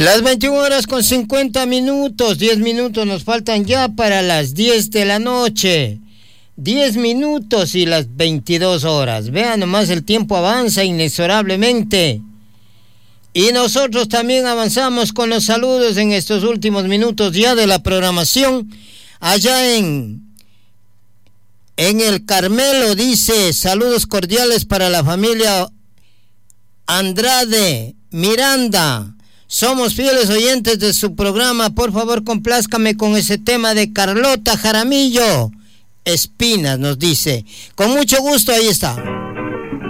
Las 21 horas con 50 minutos, 10 minutos nos faltan ya para las 10 de la noche. 10 minutos y las 22 horas. Vean nomás, el tiempo avanza inexorablemente. Y nosotros también avanzamos con los saludos en estos últimos minutos ya de la programación. Allá en el Carmelo dice, saludos cordiales para la familia Andrade Miranda. Somos fieles oyentes de su programa. Por favor, complázcame con ese tema de Carlota Jaramillo Espinas, nos dice. Con mucho gusto, ahí está.